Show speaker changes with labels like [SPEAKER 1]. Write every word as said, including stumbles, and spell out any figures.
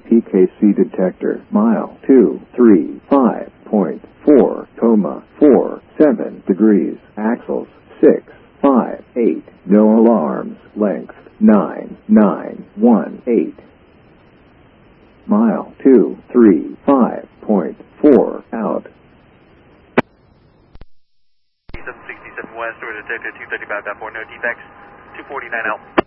[SPEAKER 1] P K C detector. Mile two three five point four, coma four seven degrees. Axles six five eight. No alarms. Length nine nine one eight. Mile two three five point four out.
[SPEAKER 2] seven sixty-seven West, or detected two thirty-five point four, no defects. two forty-nine out.